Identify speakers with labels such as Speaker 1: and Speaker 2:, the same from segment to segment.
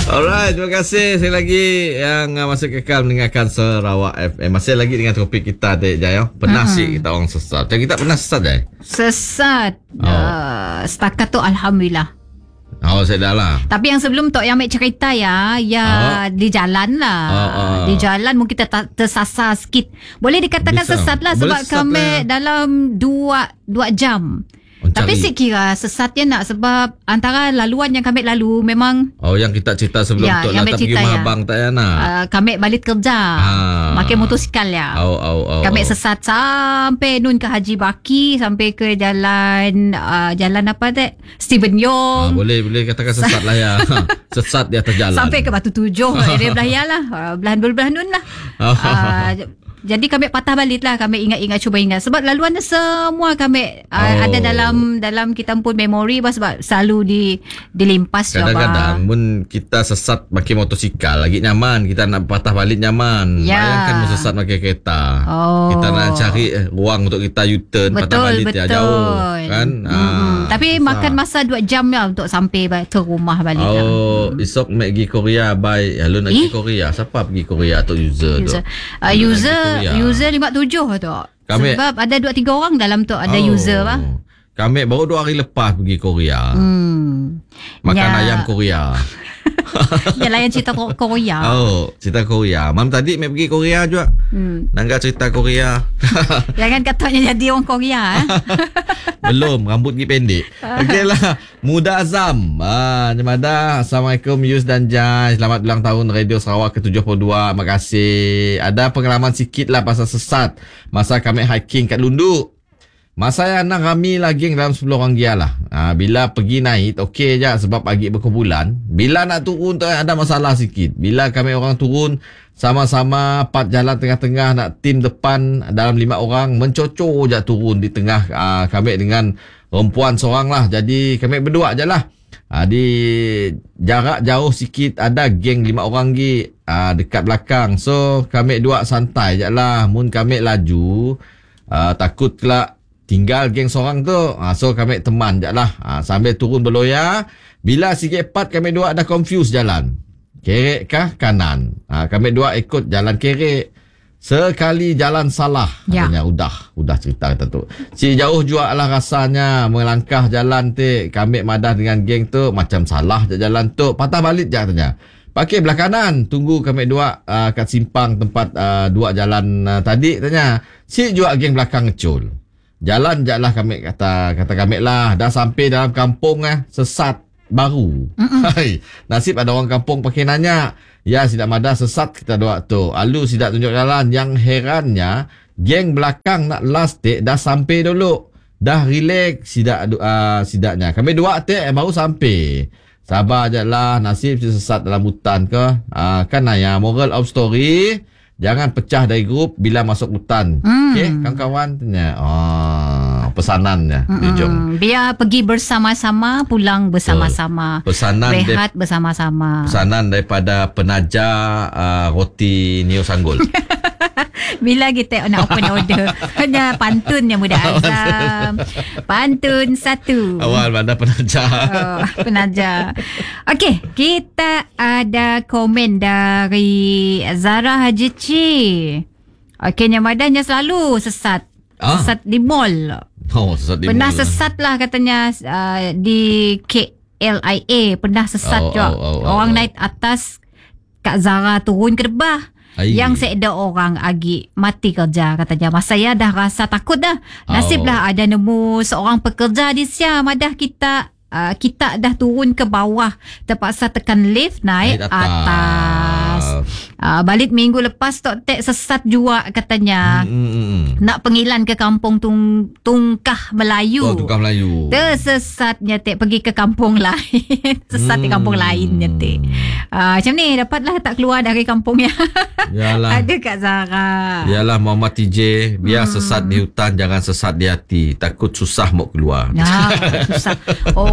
Speaker 1: Alright, terima kasih sekali lagi yang masih kekal mendengarkan Sarawak FM. Masih lagi dengan topik kita Dek Jai. Pernah sih kita orang sesat. Macam kita pernah sesat Jai?
Speaker 2: Sesat. Setakat tu Alhamdulillah.
Speaker 1: Saya dah lah.
Speaker 2: Tapi yang sebelum Tok Yang Mek cerita di jalan lah. Di jalan mungkin kita tersasar sikit. Boleh dikatakan sesat lah sebab kami dalam 2 jam. Tapi saya kira sesatnya nak sebab antara laluan yang kami lalu memang
Speaker 1: yang kita cerita sebelum tu lah tak pergi Mahabang tak ya nak.
Speaker 2: Kami balik kerja. Pakai motosikal ya. Kami sesat sampai nun ke Haji Baki, sampai ke jalan apa tu? Steven Yong.
Speaker 1: Boleh katakan sesat lah ya. Sesat di atas jalan. Sampai
Speaker 2: ke Batu Tujuh area Belahia lah. Belahan nun lah. Jadi kami patah balik lah. Kami cuba ingat. Sebab laluan semua kami ada dalam kita pun memori sebab selalu dilimpas.
Speaker 1: Kadang-kadang pun kita sesat pakai motosikal lagi nyaman. Kita nak patah balik nyaman. Bayangkan sesat pakai kereta. Kita nak cari ruang untuk kita U-turn. Patah balik jauh kan.
Speaker 2: Tapi makan masa 2 jam lah untuk sampai ke rumah balik.
Speaker 1: Esok nak pergi Korea. Lalu nak pergi Korea. Siapa pergi Korea atau user tu?
Speaker 2: User 57 tu. Sebab ada 2-3 orang dalam tu ada user lah.
Speaker 1: Kami baru 2 hari lepas pergi Korea. Makan ayam Korea.
Speaker 2: Yalah yang cerita Korea.
Speaker 1: Cerita Korea. Mam tadi mai pergi Korea juga. Nangga cerita Korea.
Speaker 2: Jangan katanya jadi orang Korea.
Speaker 1: Belum, rambut pergi pendek. Okeylah. Muda Azam. Nyamada. Assalamualaikum Yus dan Jai. Selamat ulang tahun Radio Sarawak ke-72. Terima kasih. Ada pengalaman sikit lah pasal sesat. Masa kami hiking kat Lundu. Masa yang nak rami lagi dalam 10 orang dia lah. Bila pergi naik, okey je sebab pagi berkumpulan. Bila nak turun tu ada masalah sikit. Bila kami orang turun, sama-sama part jalan tengah-tengah nak tim depan dalam 5 orang. Mencocor je turun di tengah kami dengan perempuan seorang lah. Jadi kami berdua je lah. Di jarak jauh sikit ada geng 5 orang lagi dekat belakang. So kami dua santai je lah. Mun kami laju, takut kelak tinggal geng seorang tu. So kami teman je lah. Sambil turun berloya. Bila sikit part kami dua ada confuse jalan. Kerek kah kanan. Kami dua ikut jalan kerek. Sekali jalan salah. Katanya udah cerita kata tu. Si jauh juga lah rasanya melangkah jalan tu. Kami madah dengan geng tu. Macam salah je jalan tu. Patah balik je katanya. Pakai belah kanan. Tunggu kami dua kat simpang tempat dua jalan tadi katanya. Si juga geng belakang ngecul. Jalan je lah kami kata kami lah. Dah sampai dalam kampung sesat baru. Nasib ada orang kampung pakai nanya. Ya sidak madah sesat kita dua tu. Alu sidak tunjuk jalan. Yang herannya geng belakang nak last take dah sampai dulu. Dah relax sidaknya. Kami dua take baru sampai. Sabar je lah. Nasib si sesat dalam hutan ke. Kan ya moral of story. Jangan pecah dari grup bila masuk hutan. Okey, kawan-kawan tanya. Pesanannya.
Speaker 2: Biar pergi bersama-sama, pulang bersama-sama.
Speaker 1: Pesanan
Speaker 2: rehat bersama-sama.
Speaker 1: Pesanan daripada penaja roti Neo Sanggol.
Speaker 2: Bila kita nak open order, hanya pantun yang Muda Azam. Pantun 1.
Speaker 1: Awal mana penaja.
Speaker 2: Penaja. Okey, kita ada komen dari Zara Haji Ci. Okey, yang madanya selalu sesat. Sesat di mall.
Speaker 1: Sesat di
Speaker 2: pernah
Speaker 1: mall.
Speaker 2: Sesat lah katanya di KLIA. Pernah sesat juga. Orang naik atas, Kak Zara turun ke debah. Yang seeda orang agi mati kerja katanya. Masa saya dah rasa takut dah. Nasiblah ada nemu seorang pekerja di Siam. Madah kita dah turun ke bawah. Terpaksa tekan lift naik atas. Balik minggu lepas Tok Tek sesat juga katanya. Nak pengilan ke kampung Tungkah Melayu.
Speaker 1: Tungkah Melayu.
Speaker 2: Tersesatnya Tek pergi ke kampung lain. Sesat di kampung lainnya Tek. Macam ni dapatlah tak keluar dari kampungnya.
Speaker 1: Yalah.
Speaker 2: Ada Kak Zara.
Speaker 1: Yalah Muhammad TJ. Biar sesat di hutan, jangan sesat di hati. Takut susah mau keluar.
Speaker 2: Susah.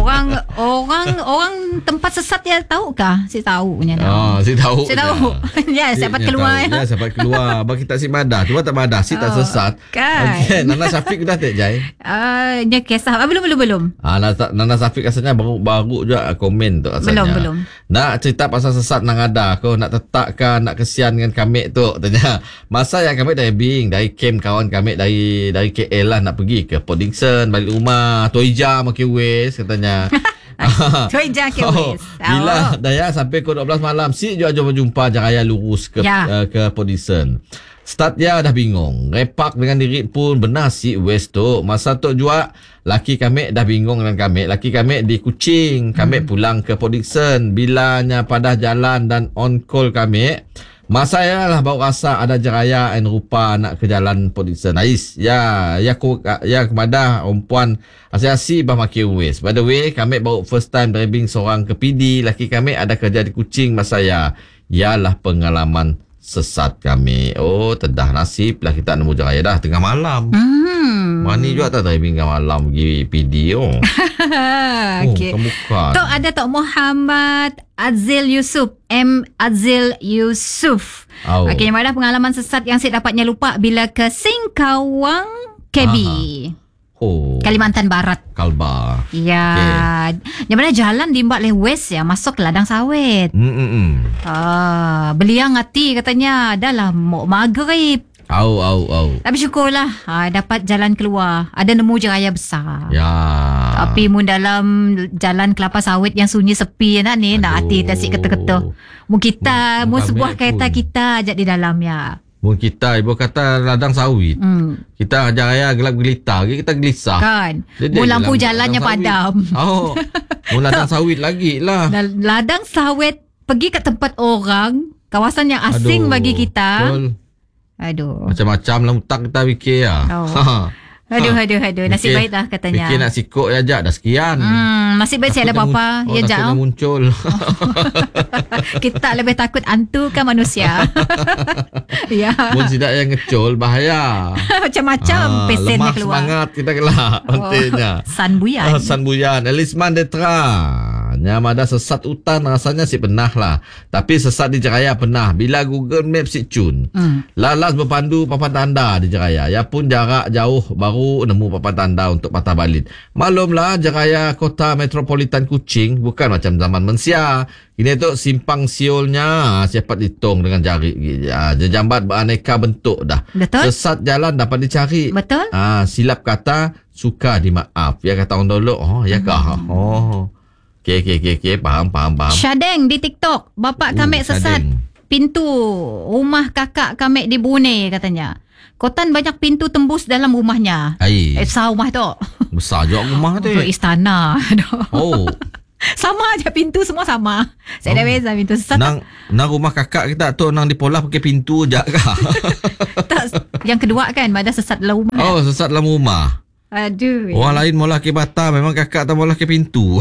Speaker 2: Orang tempat sesat dia tahu kah? Si tahu punya dah.
Speaker 1: Si tahu.
Speaker 2: Si tahu. Ya, dapat keluar ya.
Speaker 1: Ya, dapat keluar. Abang kita si madah. Cuma tak madah, si tak sesat.
Speaker 2: Kan.
Speaker 1: Okay, Nana Syafiq dah tak, Jai?
Speaker 2: Nya kisah. Belum.
Speaker 1: Nana Syafiq rasanya baru juga komen tu rasanya.
Speaker 2: Belum.
Speaker 1: Nak cerita pasal sesat nang ada kau nak tetak ke nak kesian dengan kami tu tanya. Masa yang kami dari camp kawan kami dari KL lah nak pergi ke Port Dickson, balik rumah, Toija makin west katanya.
Speaker 2: Toija makin west.
Speaker 1: Bila daya sampai ke 12 malam si jumpa Jaraya lurus ke Port Dickson. Start dia dah bingung. Repak dengan diri pun benar si West tu. Masa tu juga laki kami dah bingung dengan kami. Laki kami di Kuching. Kami pulang ke Port Dickson. Bilanya pada jalan dan on call kami. Masa ya lah baru rasa ada Jaraya and rupa nak ke jalan Port Dickson. Ais. Ya kepada perempuan asyasi bah makin West. By the way, kami baru first time driving seorang ke PD. Laki kami ada kerja di Kuching masa ya. Yalah pengalaman sesat kami. Oh, tedah nasib lah kita nemu Jaraya dah tengah malam. Mani juga tak driving tengah malam pergi PD.
Speaker 2: Okay. Tok ada Tok Muhammad Azil Yusuf. Azil Yusuf. Okay, yang mana pengalaman sesat yang saya dapatnya lupa bila ke Singkawang KB. Kalimantan Barat.
Speaker 1: Kalbar.
Speaker 2: Ya. Okay. Yang mana jalan di Mbak West ya, masuk ke ladang sawit. Beliang hati katanya adalah mau maghrib. Tapi syukurlah dapat jalan keluar. Ada nemu Jaraya besar.
Speaker 1: Ya.
Speaker 2: Tapi mun dalam jalan kelapa sawit yang sunyi sepi nak ni, nak hati tasik kata-kata. Mun kita, mun sebuah kereta kita ajak di dalamnya.
Speaker 1: Mun kita ibu kata ladang sawit. Kita Jaraya gelap gelita, kita gelisah.
Speaker 2: Kan. Mun lampu jalannya padam.
Speaker 1: Mun ladang sawit lagi lah.
Speaker 2: Ladang sawit pergi ke tempat orang, kawasan yang asing bagi kita. Aduh.
Speaker 1: Macam-macam lah utak kita fikir lah.
Speaker 2: Aduh. Nasib baik lah katanya.
Speaker 1: Fikir nak sikut je dah sekian.
Speaker 2: Nasib baik saya ada apa-apa.
Speaker 1: Ya, takut muncul.
Speaker 2: Kita lebih takut hantu kan manusia. Ya.
Speaker 1: Pun tidak yang ngecol bahaya.
Speaker 2: Macam-macam pesennya
Speaker 1: keluar.
Speaker 2: keluar.
Speaker 1: Semangat kita kelak nantinya. San Buyan. Elisman Detra. Nyam ada sesat hutan rasanya si pernah lah. Tapi sesat di Jaraya pernah. Bila Google Maps si cun. Lalas berpandu papan tanda di Jaraya. Ya pun jarak jauh baru nemu papan tanda untuk patah balik. Maklumlah Jaraya kota metropolitan Kuching bukan macam zaman Mensia. Ini tu simpang siolnya cepat dihitung dengan jari. Jejambat beraneka bentuk dah.
Speaker 2: Betul.
Speaker 1: Sesat jalan dapat dicari.
Speaker 2: Betul.
Speaker 1: Silap kata suka dimaaf. Ya kata orang dulu. Ya kah? Okay. Faham.
Speaker 2: Syadeng di TikTok. Bapak kami sesat pintu rumah kakak kami di Brunei katanya. Kotan banyak pintu tembus dalam rumahnya. Besar rumah tu.
Speaker 1: Besar juga rumah tu.
Speaker 2: Untuk istana. Sama aja pintu semua sama. Saya dah beza pintu sesat.
Speaker 1: Nang rumah kakak kita tu nang dipolah pakai pintu je kah?
Speaker 2: Yang kedua kan ada sesat dalam rumah.
Speaker 1: Sesat dalam rumah.
Speaker 2: Aduh.
Speaker 1: Orang lain mula ke bata, memang kakak tak mula ke pintu.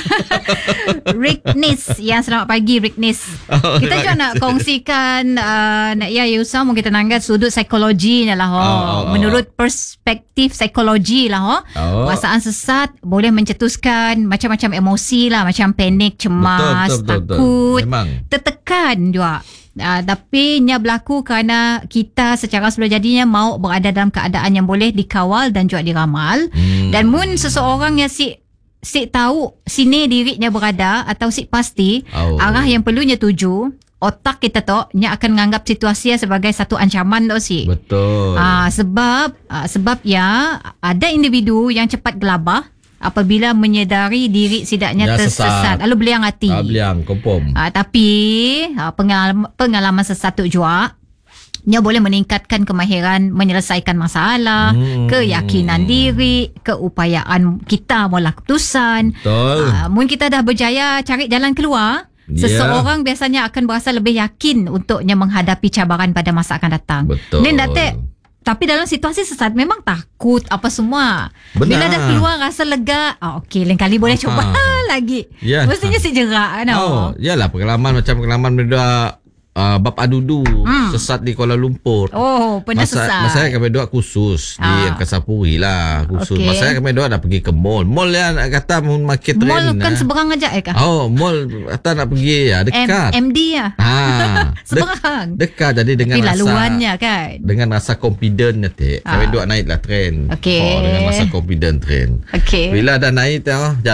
Speaker 2: Ricknis, selamat pagi Ricknis. Kita juga nak kongsikan nak Yusa mungkin kita nanggat sudut psikologinya lah menurut perspektif psikologi lah perasaan sesat boleh mencetuskan macam-macam emosi lah, macam panik, cemas, takut, tertekan juga. Tapi nya berlaku kerana kita secara sudah jadinya mau berada dalam keadaan yang boleh dikawal dan juga diramal. Dan mun seseorang yang si tahu sini dirinya berada atau si pasti arah yang perlunya tuju, otak kita tu nya akan menganggap situasi sebagai satu ancaman tu si.
Speaker 1: Betul.
Speaker 2: Sebab ya ada individu yang cepat gelabah apabila menyedari diri sidaknya tersesat. Lalu beliang hati.
Speaker 1: Beliang, kompom.
Speaker 2: Tapi pengalaman sesat tu juga nya boleh meningkatkan kemahiran menyelesaikan masalah, keyakinan diri, keupayaan kita mula keputusan. Mungkin kita dah berjaya cari jalan keluar, seseorang biasanya akan berasa lebih yakin untuknya menghadapi cabaran pada masa akan datang.
Speaker 1: Betul.
Speaker 2: Ni tapi dalam situasi sesat memang takut apa semua.
Speaker 1: Benar.
Speaker 2: Bila dah keluar rasa lega, okey lain kali boleh cuba lagi. Mestinya si jerak kan.
Speaker 1: Yalah pengalaman macam pengalaman benda bab Adudu sesat di Kuala Lumpur.
Speaker 2: Oh, pernah sesat.
Speaker 1: Masa kami dua khusus di Angkasa Puri lah khusus.
Speaker 2: Okey.
Speaker 1: Masa kami dua nak pergi ke mall. Mall yang nak kata mau market trend.
Speaker 2: Mall kan seberang aja kah?
Speaker 1: Oh, mall kata nak pergi ya dekat.
Speaker 2: MD ya. Seberang.
Speaker 1: Dekat jadi dengan
Speaker 2: tapi
Speaker 1: rasa
Speaker 2: laluannya kan.
Speaker 1: dengan rasa confident nanti. Kami dua naiklah trend.
Speaker 2: Okey.
Speaker 1: Dengan rasa confident trend.
Speaker 2: Okey.
Speaker 1: Bila dah naik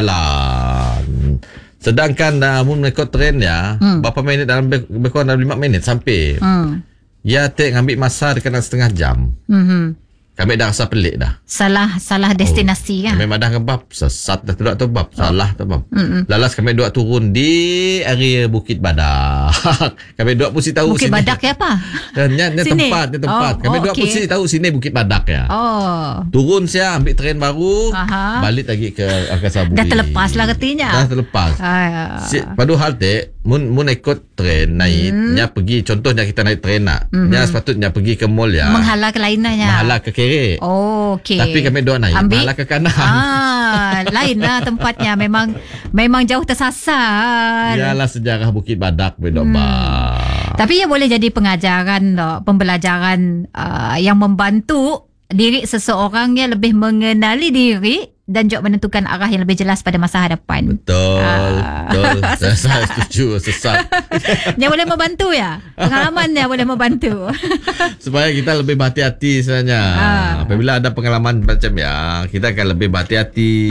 Speaker 1: jalan. Sedangkan mun mengikut trend ya, berapa minit dalam kurang dalam 5 minit sampai. Ya, ngambil masa dekat setengah jam. Kami dah rasa pelik dah.
Speaker 2: Salah destinasi kan.
Speaker 1: Memang dah kebab sesat dah tu bab. Salah tu bab. Lalas kami dua turun di area Bukit Badak. Kami dua pun tahu
Speaker 2: Bukit
Speaker 1: sini.
Speaker 2: Badak ya apa?
Speaker 1: Ni tempat. Kami dua pun tahu sini Bukit Badak ya.
Speaker 2: Oh.
Speaker 1: Turun saya ambil train baru, balik lagi ke Angkasa Puri.
Speaker 2: Dah terlepas lah katanya.
Speaker 1: Dah terlepas. Pada hal mun ikut train naiknya pergi, contohnya kita naik train nak. Sepatutnya pergi ke mall ya.
Speaker 2: Menghalang kelainannya.
Speaker 1: Menghalang ke kiri.
Speaker 2: Oh, okey.
Speaker 1: Tapi kami dua naik malah ke kanan.
Speaker 2: Lain lah tempatnya. Memang jauh tersasar.
Speaker 1: Yalah sejarah Bukit Badak bedok
Speaker 2: Tapi ia boleh jadi pengajaran, pembelajaran yang membantu diri seseorang yang lebih mengenali diri dan juga menentukan arah yang lebih jelas pada masa hadapan.
Speaker 1: Betul. Saya setuju. Sesat.
Speaker 2: Dia boleh membantu ya. Pengalaman dia boleh membantu.
Speaker 1: Supaya kita lebih berhati-hati sebenarnya. Apabila ada pengalaman macam ya, kita akan lebih berhati-hati.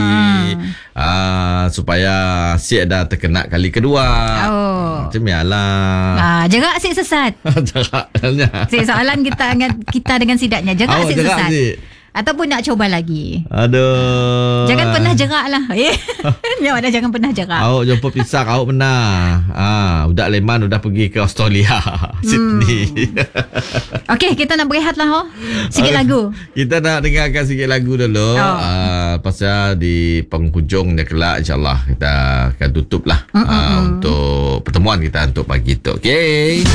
Speaker 1: Supaya si ada terkena kali kedua. Macam ya lah.
Speaker 2: Jarak si sesat.
Speaker 1: Jaraknya.
Speaker 2: Si soalan kita dengan sidaknya. Jarak si sesat. Ataupun nak coba lagi.
Speaker 1: Aduh.
Speaker 2: Jangan pernah jerak lah. Jangan pernah jerak.
Speaker 1: Awak jumpa pisang, awak pernah. Budak Leman udah pergi ke Australia. Sydney.
Speaker 2: Okey, kita nak berehat lah. Sikit lagu.
Speaker 1: Kita nak dengarkan sikit lagu dulu. Pasal di penghujungnya kelak, insyaAllah kita akan tutup lah. Untuk pertemuan kita untuk pagi tu. Okey.